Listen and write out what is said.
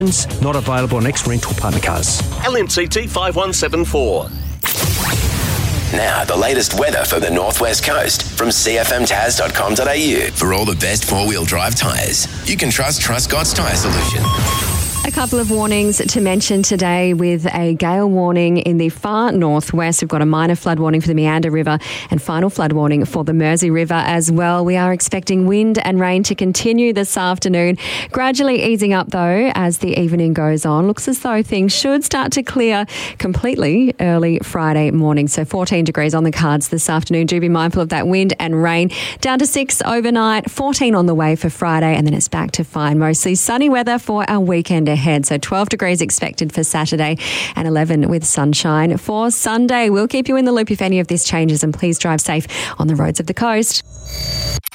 Not available on ex-rental partner cars. LMCT 5174. Now, the latest weather for the Northwest Coast from cfmtaz.com.au. For all the best four-wheel drive tyres, you can trust Truscott's Tyre Solution. A couple of warnings to mention today with a gale warning in the far northwest. We've got a minor flood warning for the Meander River and final flood warning for the Mersey River as well. We are expecting wind and rain to continue this afternoon, gradually easing up though as the evening goes on. Looks as though things should start to clear completely early Friday morning. So 14 degrees on the cards this afternoon. Do be mindful of that wind and rain. Down to 6 overnight, 14 on the way for Friday, and then it's back to fine. Mostly sunny weather for our weekend ahead. So 12 degrees expected for Saturday and 11 with sunshine for Sunday. We'll keep you in the loop if any of this changes, and please drive safe on the roads of the coast.